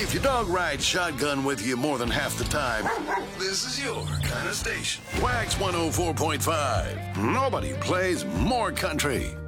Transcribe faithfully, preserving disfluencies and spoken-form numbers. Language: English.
If your dog rides shotgun with you more than half the time, this is your kind of station. Wax one oh four point five. Nobody plays more country.